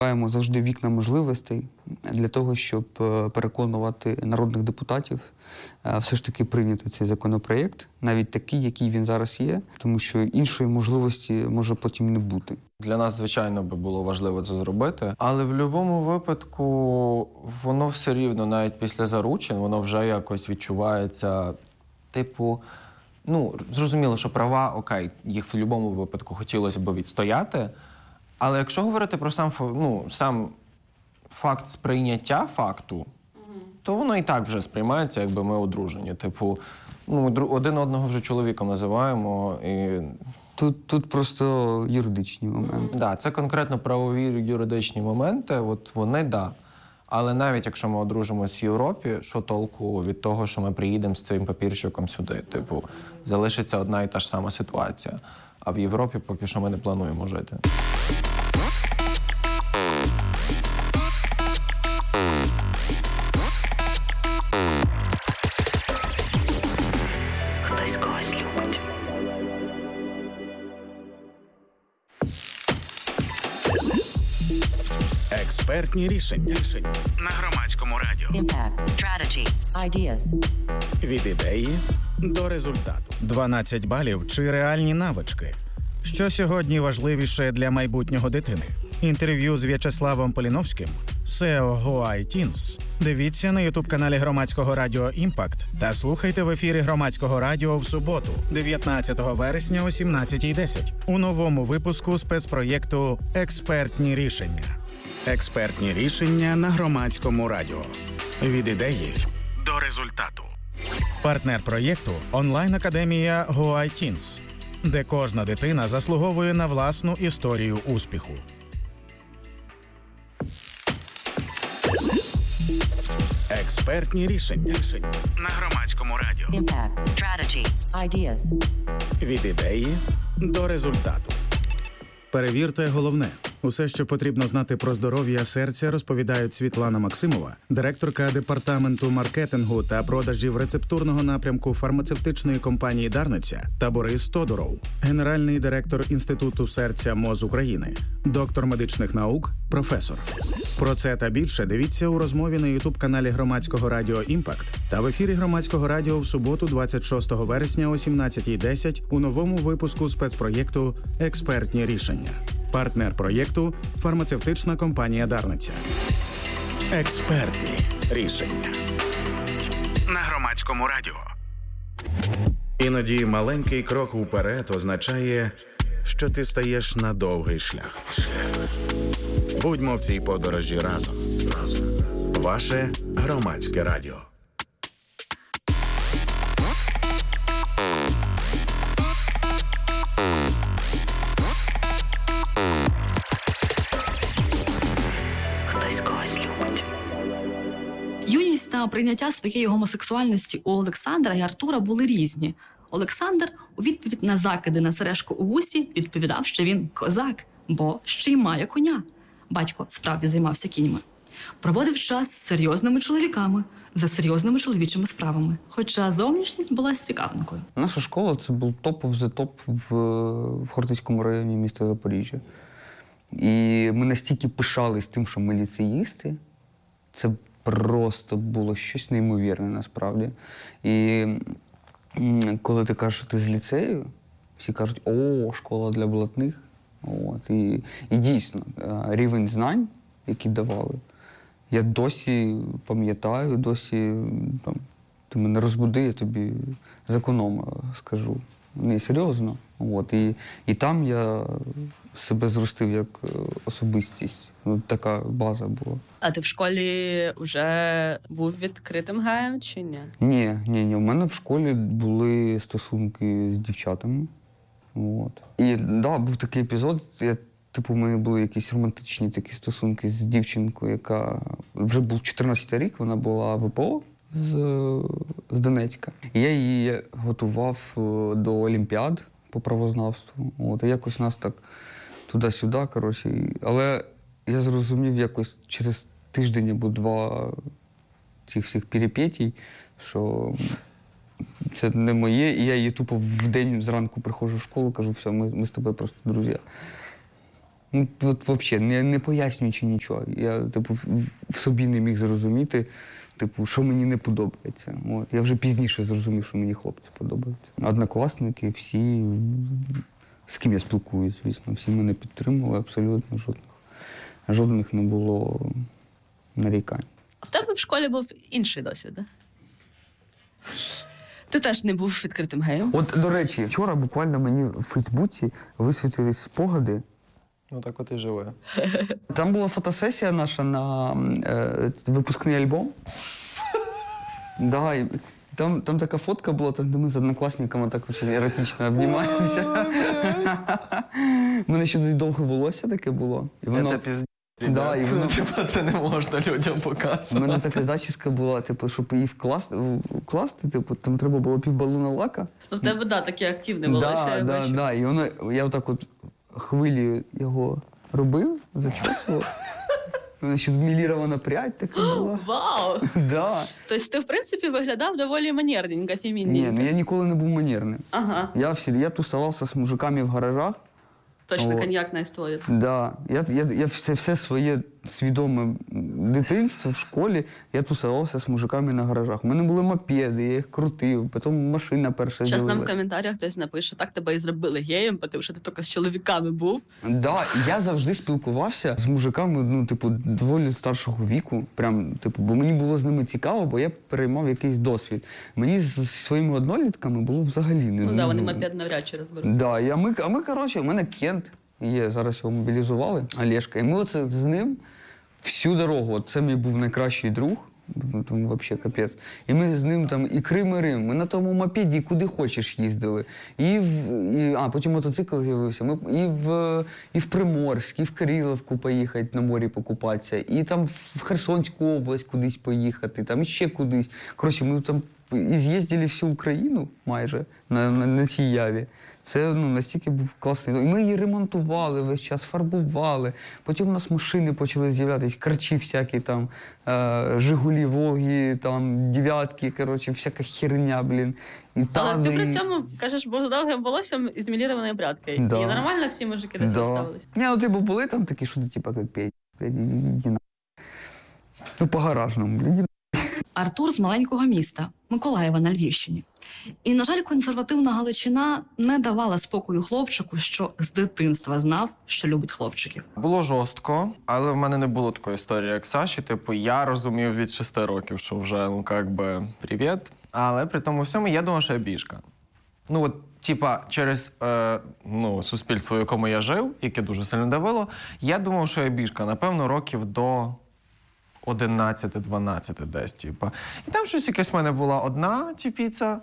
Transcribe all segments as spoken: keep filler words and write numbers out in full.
Маємо завжди вікна можливостей для того, щоб переконувати народних депутатів все ж таки прийняти цей законопроєкт, навіть такий, який він зараз є, тому що іншої можливості може потім не бути. Для нас, звичайно, би було важливо це зробити, але в будь-якому випадку воно все рівно, навіть після заручин, воно вже якось відчувається, типу, ну, зрозуміло, що права, окей, їх в будь-якому випадку хотілося б відстояти, але якщо говорити про сам, ну, сам факт сприйняття факту, то воно і так вже сприймається, якби ми одружені. Типу, ну, один одного вже чоловіком називаємо. І... Тут, тут просто юридичні моменти. Так, да, це конкретно правові юридичні моменти, от вони, да. Але навіть якщо ми одружимось в Європі, що толку від того, що ми приїдемо з цим папірчиком сюди? Типу, залишиться одна і та ж сама ситуація. А в Європі поки що ми не плануємо жити. Хтось когось любить. Експертні рішення. Рішення. На Громадському радіо. Impact. Strategy. Ideas. Від ідеї до результату. дванадцять балів чи реальні навички. Що сьогодні важливіше для майбутнього дитини? Інтерв'ю з В'ячеславом Поліновським, сео GoITeens. Дивіться на ютуб-каналі Громадського радіо «Імпакт» та слухайте в ефірі Громадського радіо в суботу, дев'ятнадцятого вересня о сімнадцятій десять у новому випуску спецпроєкту «Експертні рішення». Експертні рішення на Громадському радіо. Від ідеї До результату. Партнер проєкту – онлайн-академія GoITeens, де кожна дитина заслуговує на власну історію успіху. Експертні рішення. Рішення. На Громадському радіо. Impact. Strategy. Ideas. Від ідеї до результату. Перевірте головне. Усе, що потрібно знати про здоров'я серця, розповідають Світлана Максимова, директорка департаменту маркетингу та продажів рецептурного напрямку фармацевтичної компанії «Дарниця», та Борис Тодуров, генеральний директор Інституту серця МОЗ України, доктор медичних наук, професор. Про це та більше дивіться у розмові на ютуб-каналі Громадського радіо «Імпакт» та в ефірі Громадського радіо в суботу, двадцять шостого вересня о сімнадцятій десять у новому випуску спецпроєкту «Експертні рішення». Партнер проєкту – фармацевтична компанія «Дарниця». Експертні рішення. На Громадському радіо. Іноді маленький крок уперед означає, що ти стаєш на довгий шлях. Будьмо в цій подорожі разом. Ваше Громадське радіо. Юність та прийняття своєї гомосексуальності у Олександра і Артура були різні. Олександр у відповідь на закиди на сережку у вусі відповідав, що він козак, бо ще й має коня. Батько справді займався кіньми. Проводив час з серйозними чоловіками, за серйозними чоловічими справами. Хоча зовнішність була цікавинкою. Наша школа – це був топ of the топ в, в Хортицькому районі міста Запоріжжя. І ми настільки пишались тим, що ми ліцеїсти. Це просто було щось неймовірне насправді. І коли ти кажеш, що ти з ліцею, всі кажуть, о, школа для блатних. От. І, і дійсно, рівень знань, які давали, я досі пам'ятаю, досі там, ти мене розбуди, я тобі з економа скажу. Не серйозно. От. І, і там я себе зростив як особистість. Ну, така база була. А ти в школі вже був відкритим геєм чи ні? Ні, ні, ні. У мене в школі були стосунки з дівчатами. От. І так, да, був такий епізод, я, типу, у мене були якісь романтичні такі стосунки з дівчинкою, яка вже був чотирнадцятий рік, вона була в ВПО з, з Донецька. І я її готував до Олімпіад по правознавству. От. І якось нас так туди-сюди, коротше. Але я зрозумів якось через тиждень або два цих всіх перипетій, що це не моє, і я її тупо в день зранку приходжу в школу, кажу, все, ми, ми з тобою просто друзі. Ну, от взагалі, не, не пояснюючи нічого. Я, типу, в, в собі не міг зрозуміти, типу, що мені не подобається. От. Я вже пізніше зрозумів, що мені хлопці подобаються. Однокласники, всі, з ким я спілкуюсь, звісно, всі мене підтримували, абсолютно жодних. Жодних не було нарікань. А в тебе в школі був інший досвід, да? Ти теж не був відкритим геєм? От, до речі, вчора буквально мені в Фейсбуці висвітились спогади. Ну так от і живе. Там була фотосесія наша на е, випускний альбом. Да, і там, там така фотка була, там, де ми з однокласниками так дуже еротично обнімаємося. У мене ще тоді довге волосся таке було. І воно... Це пізд... Да, і воно... Типа це не можна людям У показувати. мене така зачіска була, типу, щоб її вкласти, вкласти, типу, там треба було півбалона лака. Ну, в тебе, да, таке активне волосся, Да, я да, бачу. да. І воно, я отак от хвилі його робив, зачесував. Вона ще мілірована прядь така була. Вау! Да. Тобто ти, в принципі, виглядав доволі манерненько, Ні, фемінненько. ну я ніколи не був манерним. Ага, Я, всі, я тусувався з мужиками в гаражах. точно О. коньяк на історії. Да. Я, я, я все, все своє свідоме дитинство в школі я тусувався з мужиками на гаражах. У мене були мопеди, я їх крутив, потім машина перша Зараз нам в з'явилась. коментарях хтось напише, так тебе і зробили геєм, тому що ти тільки з чоловіками був. Да, і я завжди спілкувався з мужиками, ну, типу, доволі старшого віку. Прям, типу, бо мені було з ними цікаво, бо я переймав якийсь досвід. Мені з своїми однолітками було взагалі не... Ну так, да, вони мопед навряд чи розберуть. Да, і а ми, а ми, коротше, у мене Кент є, зараз його мобілізували, Олешка. І ми оце з ним всю дорогу, от це мій був найкращий друг, тому взагалі капець. І ми з ним там і Крим, і Рим, ми на тому мопеді куди хочеш їздили. І в, і, а, потім мотоцикл з'явився. Ми і в, і в Приморськ, і в Кирилівку поїхати на морі покупатися, і там в Херсонську область кудись поїхати, там іще кудись. Коротше, ми там і з'їздили всю Україну майже на, на, на цій яві. Це ну, настільки був класний. І ми її ремонтували весь час, фарбували. Потім у нас машини почали з'являтися, карчі всякі там, е, Жигулі, Волги, там, дев'ятки, коротше, всяка херня, блін. І Але ти Тади, при і- цьому кажеш, бо з довгим волоссям і з мілірованою брядкою. Да. І нормально всі мужики до цього Да. ставились? Ні, ну типу були там такі, що ти типу, як п'ять, блядь, іди на. Ну, по-гаражному, блядь, іди на. Артур з маленького міста Миколаєва на Львівщині. І, на жаль, консервативна Галичина не давала спокою хлопчику, що з дитинства знав, що любить хлопчиків. Було жорстко, але в мене не було такої історії, як Саші. Типу, я розумів від шести років, що вже, ну, як би, привіт. Але при тому всьому я думав, що я бішка. Ну, от, типа, через е, ну, суспільство, в якому я жив, яке дуже сильно давило, я думав, що я бішка. Напевно, років до одинадцяти-дванадцяти десь, типа. І там щось якесь в мене була одна тіпіця.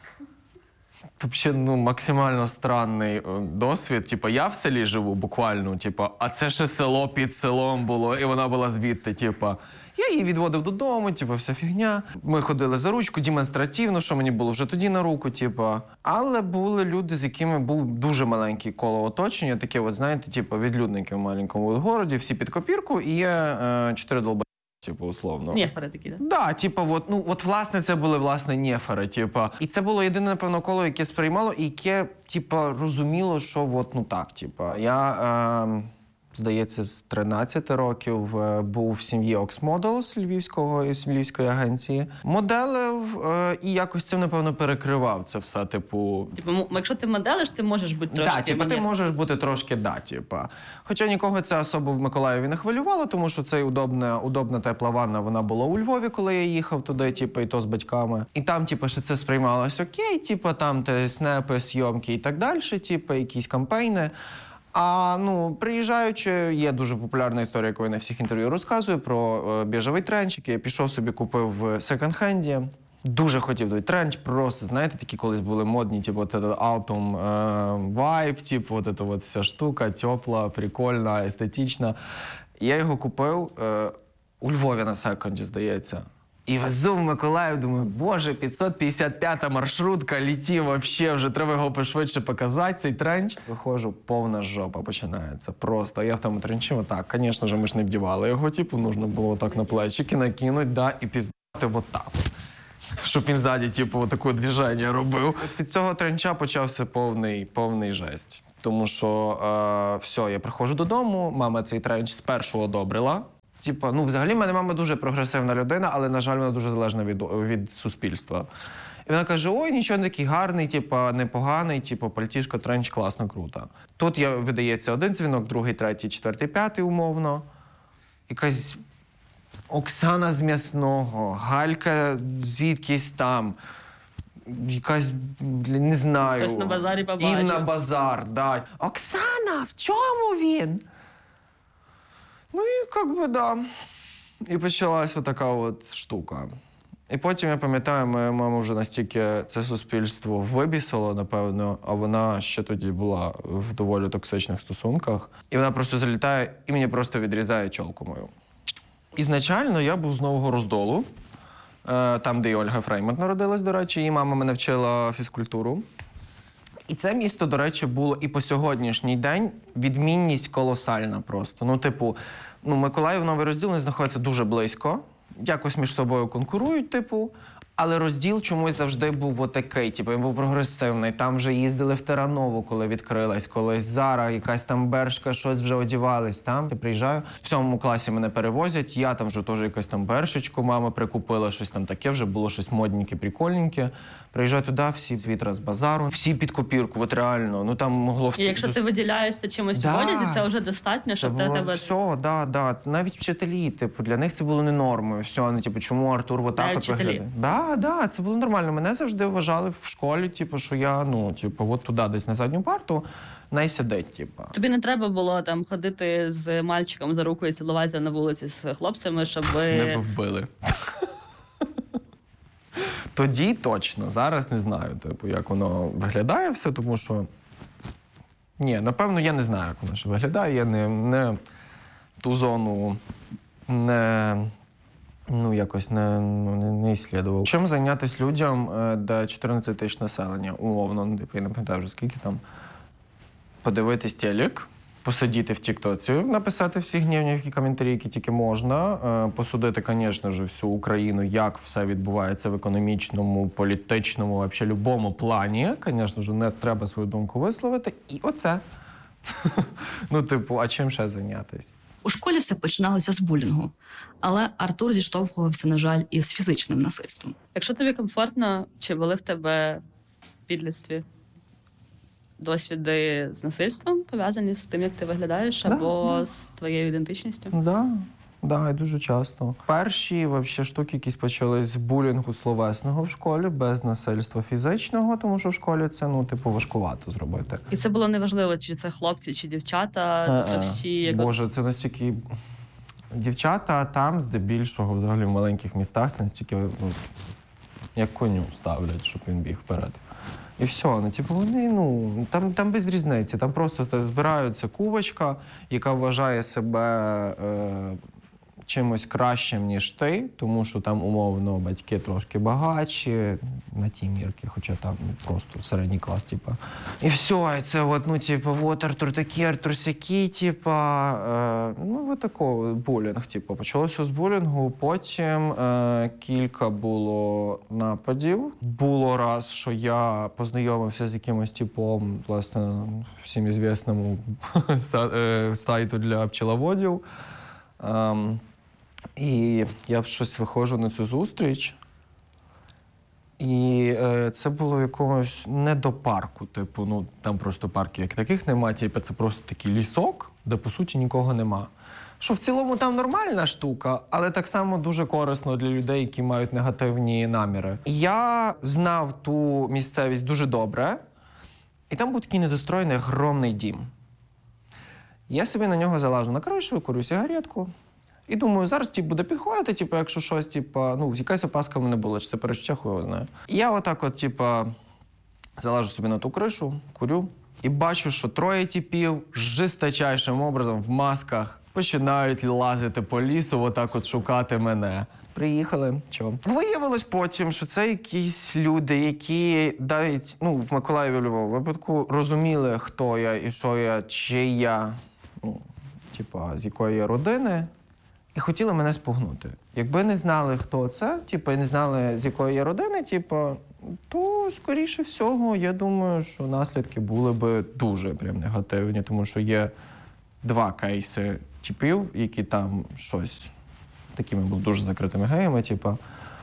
Взагалі, ну, максимально странний е, досвід. Типа, я в селі живу буквально, типа, а це ще село під селом було, і вона була звідти, типа. Я її відводив додому, типу, вся фігня. Ми ходили за ручку демонстративно, що мені було вже тоді на руку, типу. Але були люди, з якими був дуже маленький коло оточення, таке, от, знаєте, типу, відлюдники в маленькому городі, всі під копірку, і є е, чотири долба, типу, условно. Нефери такі, так? Да, типу, от, ну, от, власне, це були, власне, нефери, типу. І це було єдине, напевно, коло, яке сприймало, і яке, типу, розуміло, що, от, ну, так, типу. Я... Е, Здається, з тринадцяти років е, був в сім'ї Ox Models львівського, з львівської агенції. Моделив е, і якось цим, напевно, перекривав це все, типу... Типу, м- якщо ти моделиш, ти можеш бути трошки... Так, типу, ти манер- можеш бути трошки да, типу. Хоча нікого це особо в Миколаєві не хвилювало, тому що цей удобна, удобна тепла ванна, вона була у Львові, коли я їхав туди, типу, і то з батьками. І там, типу, ще це сприймалось окей, типу, там те снепи, зйомки і так далі, типу, якісь кампейни. А, ну, приїжджаючи, є дуже популярна історія, яку я на всіх інтерв'ю розказую, про е, біжевий тренч, який я пішов собі, купив в секонд-хенді. Дуже хотів той тренч, просто, знаєте, такі колись були модні, типу, от этот Autumn е, vibe, типу, от эта от вся штука, тепла, прикольна, естетична. Я його купив е, у Львові на секонді, здається. І везу в Миколаїв, думаю, боже, п'ятсот п'ятдесят п'ята маршрутка, літі вообще, вже треба його пошвидше показати, цей тренч. Виходжу, повна жопа починається, просто. Я в тому тренчі, отак, звісно ж, ми ж не вдівали його, типу, нужно було отак на плечики накинути, да, і піздати отак. щоб він ззаді, типу, таке движення робив. Від цього тренча почався повний, повний жесть. Тому що е, все, я приходжу додому, мама цей тренч спершу одобрила. Типа, ну, взагалі, в мене мама дуже прогресивна людина, але, на жаль, вона дуже залежна від, від суспільства. І вона каже, ой, нічого не такий гарний, типа, непоганий, типа, пальтішко, тренч, класно, круто. Тут я, видається один дзвінок, другий, третій, четвертий, п'ятий, умовно. Якась Оксана з М'ясного, Галька звідкись там, якась, не знаю. Хтось на базарі побачив. Інна Базар, да. Оксана, в чому він? Ну і, як би, да. І почалась така от штука. І потім, я пам'ятаю, моя мама вже настільки це суспільство вибісило, напевно, а вона ще тоді була в доволі токсичних стосунках. І вона просто залітає і мені просто відрізає чолку мою. Ізначально я був з Нового Роздолу, там, де і Ольга Фреймут народилась, до речі, її мама мене вчила фізкультуру. І це місто, до речі, було і по сьогоднішній день відмінність колосальна просто. Ну, типу, ну, Миколаїв, Новий Розділ не знаходяться дуже близько, якось між собою конкурують, типу, але Розділ чомусь завжди був отакий, типу, він був прогресивний. Там вже їздили в Теранову, коли відкрилась, колись Зара, якась там Бершка, щось вже одівались там. Я приїжджаю, в сьомому класі мене перевозять, я там вже теж якась там Бершечку мама прикупила, щось там таке, вже було щось модненьке, прикольненьке. Приїжджаю туди, всі звідра з базару, всі під копірку, от реально. Ну там могло... І якщо ти виділяєшся чимось Да. в одязі, це вже достатньо, Це щоб було для тебе... все, да, да. Навіть вчителі, типу, для них це було не нормою. Все, вони, типу, чому Артур отак Навіть от вчителі? виглядає? Да, да, це було нормально. Мене завжди вважали в школі, типу, що я, ну, типу, от туди десь на задню парту, най сидить, типу. Тобі не треба було там ходити з мальчиком за руку і цілуватися на вулиці з хлопцями, щоб... Не вбили. Тоді точно, зараз не знаю, типу, як воно виглядає все, тому що... Ні, напевно, я не знаю, як воно ще виглядає, я не, не ту зону не, ну, якось не, ну, не, не іслідував. Чим зайнятися людям, де чотирнадцять тисяч населення, умовно, ну, типу, я не пам'ятаю вже скільки там, подивитись телек, посидіти в тіктоці, написати всі гнівні коментарі, які тільки можна, посудити, звісно ж, всю Україну, як все відбувається в економічному, політичному, взагалі, будь-якому плані. Звісно ж, не треба свою думку висловити. І оце. Ну, типу, а чим ще зайнятися? У школі все починалося з булінгу, але Артур зіштовхувався, на жаль, із фізичним насильством. Якщо тобі комфортно, чи були в тебе в підлітстві досвіди з насильством, пов'язані з тим, як ти виглядаєш, Да, або да. з твоєю ідентичністю? Да, да, і дуже часто. Перші вообще штуки якісь почались з булінгу словесного в школі, без насильства фізичного, тому що в школі це, ну, типу, важкувато зробити. І це було неважливо, чи це хлопці, чи дівчата, тобто всі... Як... Боже, це настільки... Дівчата там, здебільшого, взагалі в маленьких містах, це настільки, ну, як коню ставлять, щоб він біг вперед. І все, ну, типу, вони, ну, там, там без різниці, там просто так, збираються кубочка, яка вважає себе е, чимось кращим, ніж ти, тому що там, умовно, батьки трошки багатші, на ті мірки, хоча там просто середній клас, типу. І все, і це от, ну, типу, от Артур такий, Артур сякий, типу, е, ну, от такого, булінг, типу. Почалося з булінгу, потім е, кілька було нападів. Було раз, що я познайомився з якимось типом, власне, всім ізвісному сайту для пчеловодів. Е, І я щось виходжу на цю зустріч, і е, це було в якомусь не до парку, типу, ну, там просто парків як таких нема, типу, це просто такий лісок, де, по суті, нікого нема. Що в цілому там нормальна штука, але так само дуже корисно для людей, які мають негативні наміри. І я знав ту місцевість дуже добре, і там був такий недостроєний огромний дім. Я собі на нього залажу на кришу, курю сигаретку. І думаю, зараз тип, буде підходити, типу, якщо щось, типу, ну, якась опаска в мене була, чи це перечуття, хуй його знає. І я отак от, типу, залажу собі на ту кришу, курю, і бачу, що троє типів жесточайшим образом в масках починають лазити по лісу, отак от шукати мене. Приїхали. Чого? Виявилось потім, що це якісь люди, які навіть, ну, в Миколаєві, в будь-якому випадку, розуміли, хто я і що я, чи я, ну, типу, з якої я родини. і хотіли мене спугнути. Якби не знали, хто це, типу, і не знали, з якої я родини, типу, то, скоріше всього, я думаю, що наслідки були б дуже прям негативні, тому що є два кейси типів, які там щось такими були дуже закритими геями, типу,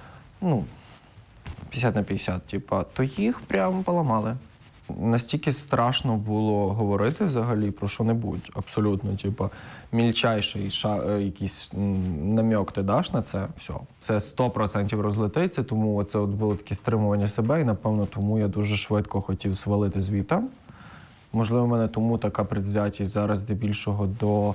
ну, п'ятдесят на п'ятдесят, типу, то їх прям поламали. Настільки страшно було говорити взагалі про що-небудь, абсолютно, типу, мільчайший ша, якийсь намек ти даш на це, все. Це сто відсотків розлетиться, тому це от було таке стримування себе, і, напевно, тому я дуже швидко хотів свалити звідти. Можливо, в мене тому така предвзятість зараз здебільшого до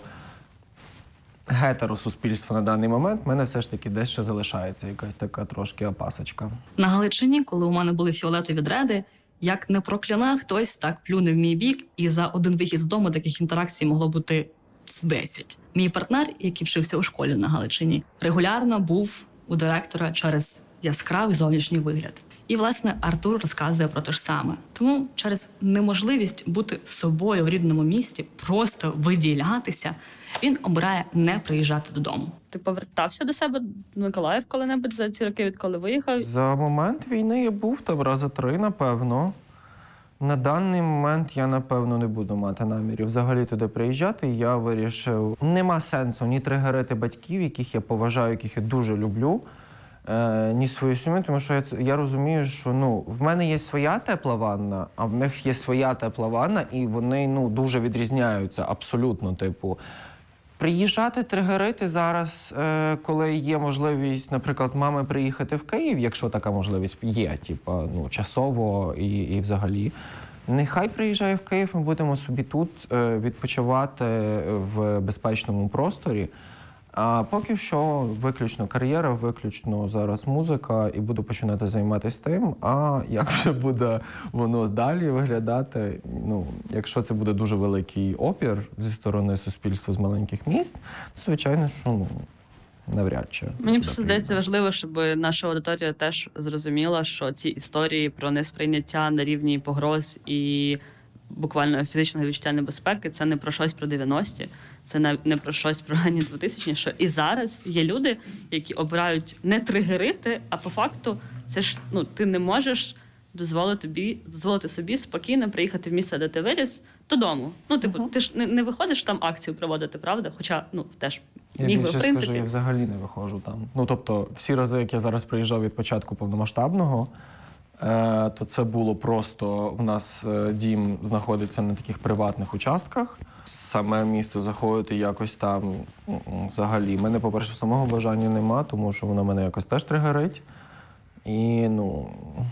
гетеросуспільства на даний момент, в мене все ж таки десь ще залишається якась така трошки опасочка. На Галичині, коли у мене були фіолетові дреди, як не прокляне, хтось так плюне в мій бік, і за один вихід з дому таких інтеракцій могло бути десять. Мій партнер, який вчився у школі на Галичині, регулярно був у директора через яскравий зовнішній вигляд. І, власне, Артур розказує про те ж саме. Тому через неможливість бути собою в рідному місті, просто виділятися, він обирає не приїжджати додому. Ти повертався до себе в Миколаїв коли-небудь за ці роки, відколи виїхав? За момент війни я був там рази три, напевно. На даний момент я, напевно, не буду мати намірів взагалі туди приїжджати. Я вирішив, нема сенсу ні тригерити батьків, яких я поважаю, яких я дуже люблю, е, ні свою сім'ю, тому що я, я розумію, що ну, в мене є своя тепла ванна, а в них є своя тепла ванна, і вони ну, дуже відрізняються абсолютно, типу. Приїжджати, тригерити зараз, е, коли є можливість, наприклад, мами приїхати в Київ, якщо така можливість є, типу, ну, часово і, і взагалі. Нехай приїжджає в Київ, ми будемо собі тут е, відпочивати в безпечному просторі. А поки що виключно кар'єра, виключно зараз музика, і буду починати займатися тим. А як вже буде воно далі виглядати, ну, якщо це буде дуже великий опір зі сторони суспільства з маленьких міст, то, звичайно, що ну, навряд чи. Мені просто здається важливо, щоб наша аудиторія теж зрозуміла, що ці історії про несприйняття на рівні погроз і буквально фізичного відчуття небезпеки, це не про щось про дев'яності, це не про щось про ранні двотисячні, що і зараз є люди, які обирають не тригерити, а по факту це ж, ну, ти не можеш дозволити собі, дозволити собі спокійно приїхати в місце, де ти виріс, додому. Ну, типу, uh-huh. ти ж не, не виходиш там акцію проводити, правда? Хоча, ну, теж я міг би, в більше принципі. скажу, я взагалі не виходжу там. Ну, тобто, всі рази, як я зараз приїжджав від початку повномасштабного, то це було просто, в нас дім знаходиться на таких приватних участках. Саме місто заходити якось там взагалі. Мене, по-перше, самого бажання нема, тому що воно мене якось теж тригерить. І, ну,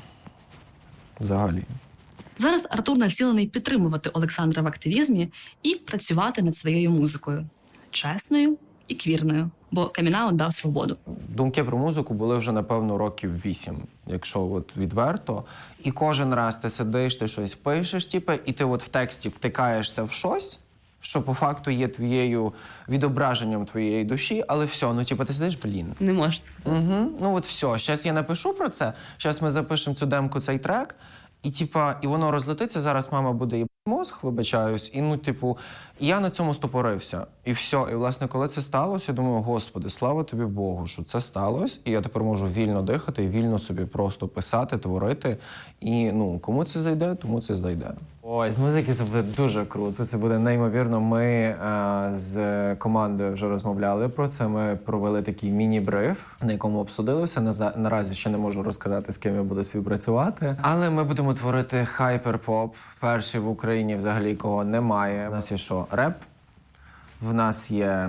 взагалі. Зараз Артур націлений підтримувати Олександра в активізмі і працювати над своєю музикою. Чесною і квірною, бо камін-аут дав свободу. Думки про музику були вже, напевно, років вісім, якщо от відверто. І кожен раз ти сидиш, ти щось пишеш, типу, і ти от в тексті втикаєшся в щось, що по факту є твоєю відображенням твоєї душі, але все, ну типу, ти сидиш, блін. Не можеш сказати. Угу. Ну от все, зараз я напишу про це, зараз ми запишемо цю демку, цей трек, і типа, і воно розлетиться, зараз мама буде їбати мозг, вибачаюсь, і ну, типу, я на цьому стопорився. І все. І, власне, коли це сталося, я думаю, Господи, слава тобі Богу, що це сталося, і я тепер можу вільно дихати і вільно собі просто писати, творити. І, ну, кому це зайде, тому це зайде. Ой, з музики це буде дуже круто, це буде неймовірно. Ми е, з командою вже розмовляли про це, ми провели такий міні-бриф, на якому обсудили все. На, наразі ще не можу розказати, з ким я буду співпрацювати. Але ми будемо творити хайпер-поп, перший в Україні взагалі, кого немає. У нас є що? Реп, в нас є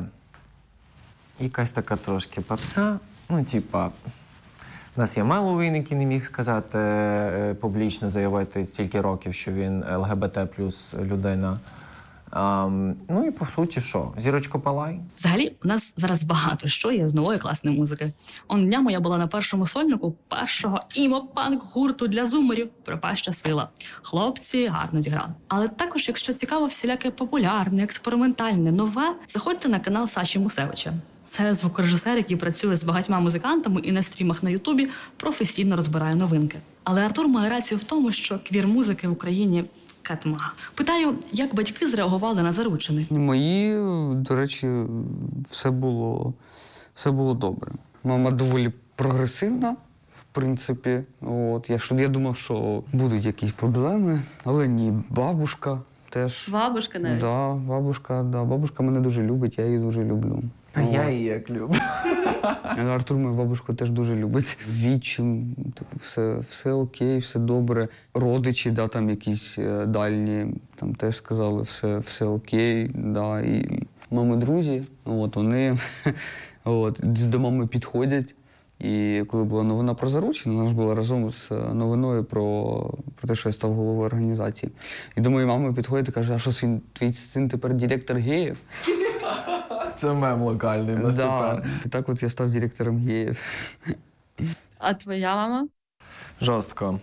якась така трошки попса, ну, типа... У нас є Меловін, який не міг сказати, публічно заявити стільки років, що він ел ге бе те плюс людина. Um, ну і по суті, що? Зірочко Палай? Взагалі, у нас зараз багато що є з нової класної музики. Он днями я була на першому сольнику першого імо-панк-гурту для зумерів «Пропаща сила». Хлопці гарно зіграли. Але також, якщо цікаво всіляке популярне, експериментальне, нове, заходьте на канал Саші Мусевича. Це звукорежисер, який працює з багатьма музикантами і на стрімах на Ютубі професійно розбирає новинки. Але Артур має рацію в тому, що квір-музики в Україні Катмага. Питаю, як батьки зреагували на заручини? Мої, до речі, все було, все було добре. Мама доволі прогресивна, в принципі. От. Я, я думав, що будуть якісь проблеми, але ні, бабушка теж. Бабушка навіть? Да, бабушка, да. Бабушка мене дуже любить, я її дуже люблю. А я її як люблю. Артур мою бабушку теж дуже любить. Відчим, типу, все, все окей, все добре. Родичі, да, там якісь е, дальні, там теж сказали, все, все окей. Да. І мами друзі, от, вони от, до мами підходять. І коли була новина про заручення, вона ж була разом з новиною про, про те, що я став головою організації. І до моєї мами підходить і каже, а що син, твій син тепер директор геїв? Це мем локальний. Так, да. І так от я став директором геїв. А твоя мама? Жорстко.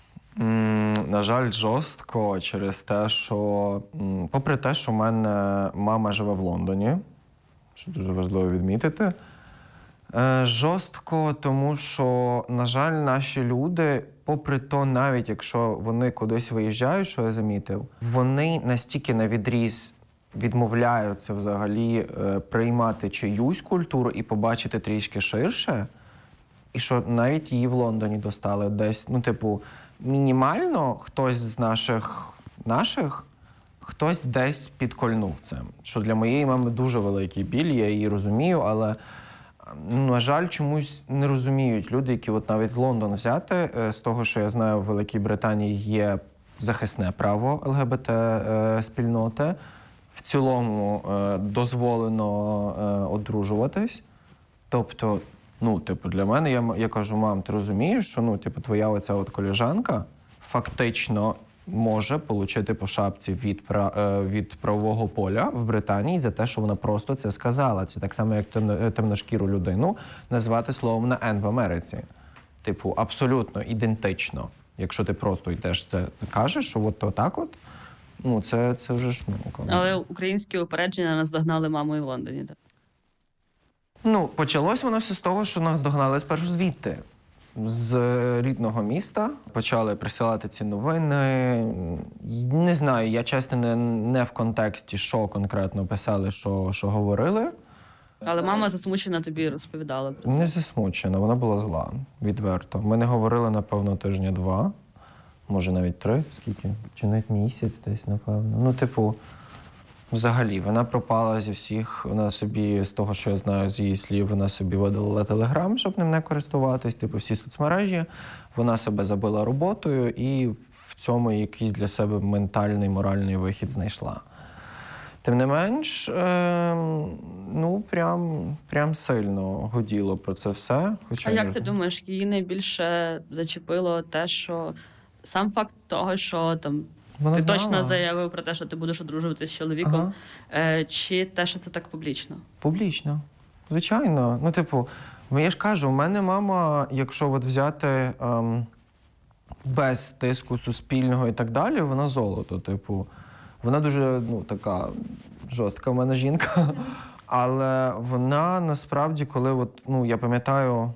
М, На жаль, жорстко через те, що, м, попри те, що в мене мама живе в Лондоні, що дуже важливо відмітити, е, жорстко, тому що, на жаль, наші люди, попри то, навіть якщо вони кудись виїжджають, що я замітив, вони настільки навідріз відмовляються взагалі е, приймати чиюсь культуру і побачити трішки ширше, і що навіть її в Лондоні достали десь, ну, типу, мінімально хтось з наших, наших хтось десь підкольнув це. Що для моєї мами дуже великий біль, я її розумію, але, ну, на жаль, чомусь не розуміють люди, які от навіть Лондон взяти, е, з того, що я знаю, в Великій Британії є захисне право ЛГБТ-спільноти, в цілому е, дозволено е, одружуватись. Тобто, ну, типу, для мене, я, я кажу, мам, ти розумієш, що, ну, типу, твоя оця от колежанка фактично може отримати по шапці від, е, від правового поля в Британії за те, що вона просто це сказала. Це так само, як темно, темношкіру людину назвати словом на «Н» в Америці. Типу, абсолютно ідентично. Якщо ти просто йдеш це кажеш, що от отак от, ну, це, це вже ж, ну, Але українські упередження наздогнали маму і в Лондоні, так? Ну, почалось воно все з того, що нас догнали спершу звідти. З рідного міста почали присилати ці новини. Не знаю, я чесно не, не в контексті, що конкретно писали, що, що говорили. Але мама засмучена тобі розповідала про це. Не засмучена, вона була зла, відверто. Ми не говорили, напевно, тижня два, може навіть три, скільки, чи навіть місяць десь, напевно. Ну, типу, взагалі, вона пропала зі всіх, вона собі, з того, що я знаю з її слів, вона собі видалила Телеграм, щоб ним не користуватись, типу, всі соцмережі. Вона себе забила роботою і в цьому якийсь для себе ментальний, моральний вихід знайшла. Тим не менш, е, ну, прям, прям сильно гуділо про це все. Хоча А як не... ти думаєш, її найбільше зачепило те, що сам факт того, що там Вона ти знала. точно заявив про те, що ти будеш одружуватися з чоловіком, Ага. е, чи те, що це так публічно? Публічно. Звичайно. Ну, типу, я ж кажу, у мене мама, якщо от взяти ем, без тиску суспільного і так далі, вона золото. Типу, вона дуже, ну, така жорстка в мене жінка. Але вона насправді, коли, от, ну, я пам'ятаю,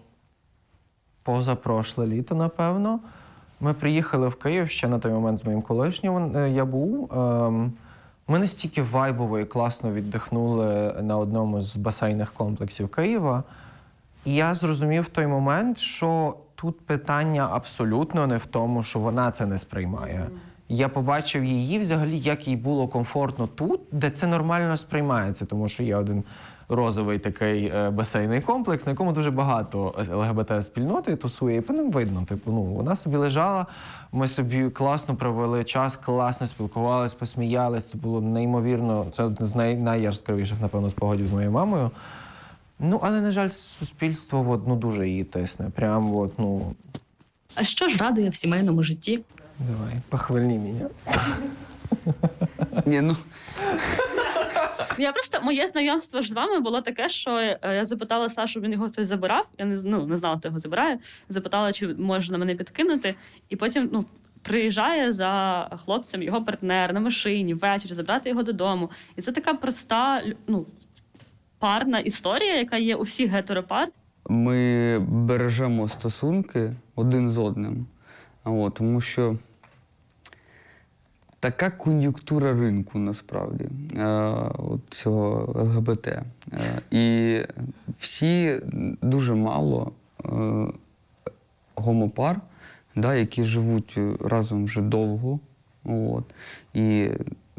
позапрошле літо, напевно, ми приїхали в Київ ще на той момент з моїм колишнім я був. Ем, Ми настільки вайбово і класно віддихнули на одному з басейних комплексів Києва. І я зрозумів в той момент, що тут питання абсолютно не в тому, що вона це не сприймає. Я побачив її взагалі, як їй було комфортно тут, де це нормально сприймається, тому що є один розовий такий басейний комплекс, на якому дуже багато ЛГБТ-спільноти тусує, і по ним видно. Типу, ну, вона собі лежала, ми собі класно провели час, класно спілкувалися, посміялися. Це було неймовірно, це одне з най- найяскравіших, напевно, спогадів з моєю мамою. Ну, але, на жаль, суспільство от, ну, дуже її тисне. Прям, от, ну... А що ж радує в сімейному житті? Давай, похвальни мене. Ні, ну, Я просто, моє знайомство ж з вами було таке, що е, я запитала Сашу, він його хтось забирав, я не, ну, не знала, хто його забирає, запитала, чи можна мене підкинути, і потім, ну, приїжджає за хлопцем його партнер на машині ввечері, забрати його додому. І це така проста, ну, парна історія, яка є у всіх гетеропар. ми бережемо стосунки один з одним. От, тому що така кон'юнктура ринку, насправді, е, от цього ел ге бе те. Е, і всі дуже мало е, гомопар, да, які живуть разом вже довго. От. І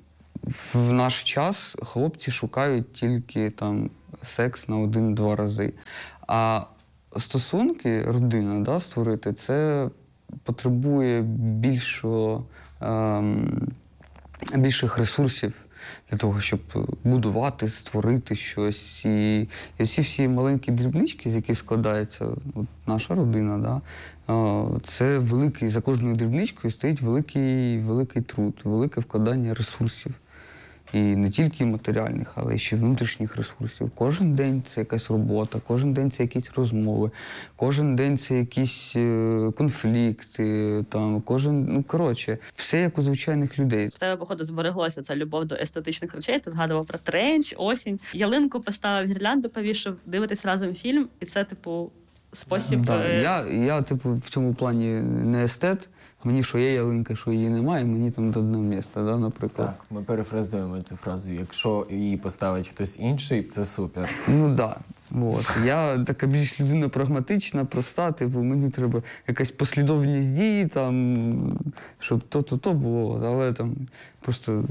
в наш час хлопці шукають тільки там секс на один-два рази. А стосунки, родина, да, створити, це потребує більшого, ем, більших ресурсів для того, щоб будувати, створити щось. І, і всі всі маленькі дрібнички, з яких складається от, наша родина, да, е, це великий, за кожною дрібничкою стоїть великий, великий труд, велике вкладання ресурсів. І не тільки матеріальних, але й ще внутрішніх ресурсів. Кожен день це якась робота, кожен день це якісь розмови, кожен день це якісь е, конфлікти, там, кожен, ну, коротше, все як у звичайних людей. В тебе, походу, збереглося ця любов до естетичних речей. Ти згадував про тренч, осінь. Ялинку поставив, гірлянду повішав, дивитесь разом фільм, і це, типу, спосіб... Да, я, я, типу, в цьому плані не естет. Мені що є ялинка, що її немає, мені там до одного місця, да, наприклад. Так, ми перефразуємо цю фразу. Якщо її поставить хтось інший, це супер. Ну так. Да. От. Я така більш людина прагматична, проста, типу, мені треба якась послідовність дії, там, щоб то-то-то було, але там просто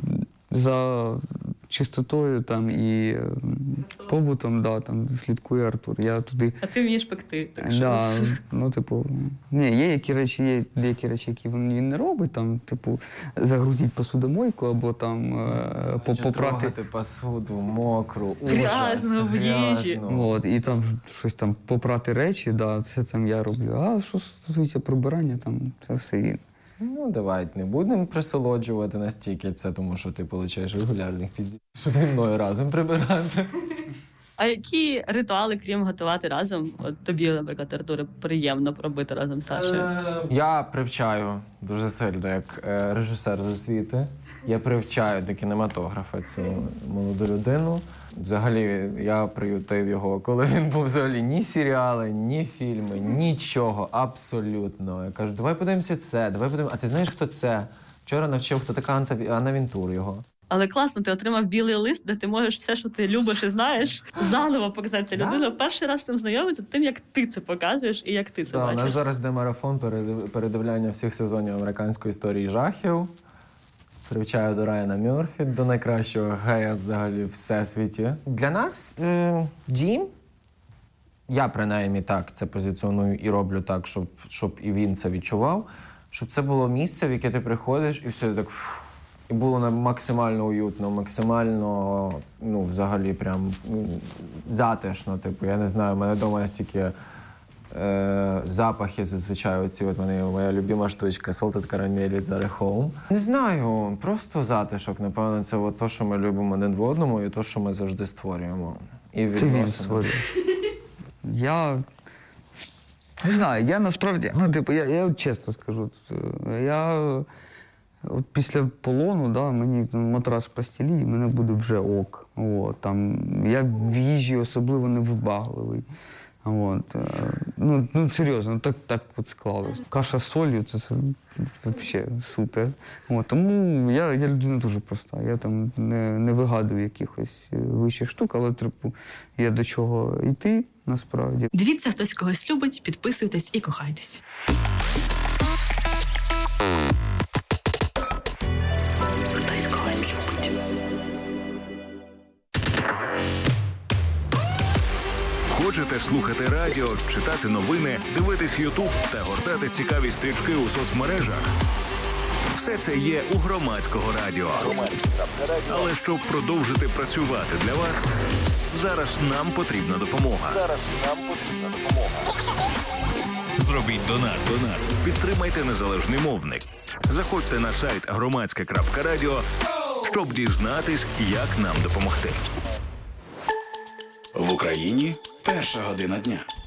за чистотою там і побутом, да, там слідкує Артур. Я туди. А ти вмієш пекти, так що. Да, ну, типу, ні, є які речі, є деякі речі, які він не робить, там, типу, загрузіть посудомойку або там е, по- попрати. Трогати посуду, мокру, ужас, Грязно в їжі. грязно. От, і там щось там попрати речі, да, це там я роблю. А що стосується прибирання, там це все він. Ну, давайте не будемо присолоджувати настільки це, тому що ти получаєш регулярних піздів, щоб зі мною разом прибирати. А які ритуали, крім готувати разом, от тобі, наприклад, Артуре, приємно робити разом з Сашею? Я привчаю дуже сильно, як е, режисер з освіти. Я привчаю до кінематографа цю молоду людину. Взагалі, я приютив його, коли він був взагалі ні серіали, ні фільми, нічого, абсолютно. Я кажу, давай подивимося це, давай подивимося. А ти знаєш, хто це? Вчора навчив, хто така Анта- Анна Вінтур його. Але класно, ти отримав білий лист, де ти можеш все, що ти любиш і знаєш, заново показати. Ця людина перший раз з цим знайомиться тим, як ти це показуєш і як ти це Так, у бачиш. нас зараз йде марафон передив- передивляння всіх сезонів американської історії жахів. Привчаю до Райана Мьорфі, до найкращого гея взагалі в всесвіті. Для нас м, дім, я принаймні так це позиціоную і роблю так, щоб, щоб і він це відчував, щоб це було місце, в яке ти приходиш, і все так, фу, і було на- максимально уютно, максимально, ну, взагалі, прям м, затишно. Типу, я не знаю, в мене вдома настільки Е, запахи зазвичай оці, от мене моя любима штучка Salted Caramel від Zara Home. Не знаю, просто затишок, напевно, це от то, що ми любимо один в одному і то, що ми завжди створюємо. І Це він відносини. створює. Я не знаю, я насправді, ну, типу, я, я от чесно скажу, я от після полону, да, мені там, матрас в постілі, і мене буде вже ок. От, там, я в їжі особливо не вибагливий. От, е, ну, ну, серйозно, так, так от склалось. Каша з солью – це, це взагалі супер. От, тому я, я людина дуже проста. Я там не, не вигадую якихось вищих штук, але типу, є до чого йти, насправді. Дивіться, хтось когось любить, підписуйтесь і кохайтесь. Хтось когось любить. Хочете слухати радіо, читати новини, дивитись Ютуб та гортати цікаві стрічки у соцмережах? Все це є у Громадського радіо. Але щоб продовжити працювати для вас, зараз нам потрібна допомога. Зараз нам потрібна допомога. Зробіть донат. Донат. Підтримайте незалежний мовник. Заходьте на сайт громадське крапка радіо, щоб дізнатись, як нам допомогти. В Україні перша година дня.